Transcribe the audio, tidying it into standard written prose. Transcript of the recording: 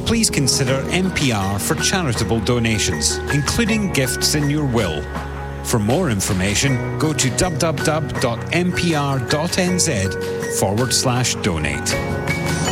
please consider MPR for charitable donations, including gifts in your will. For more information, go to www.mpr.nz/donate.